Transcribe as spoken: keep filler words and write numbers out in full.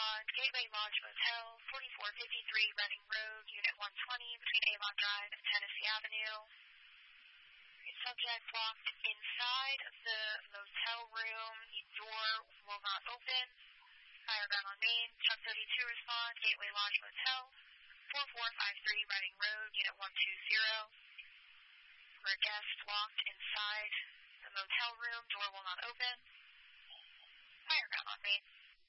respond, Gateway Lodge Motel, forty-four fifty-three Reading Road, Unit one twenty, between Avon Drive and Tennessee Avenue. Subject locked inside of the motel room. The door will not open. Fire gun on main. Chuck thirty-two respond, Gateway Lodge Motel, forty-four fifty-three Reading Road, Unit one twenty. For a guest locked inside the motel room, door will not open. Fire gun on main.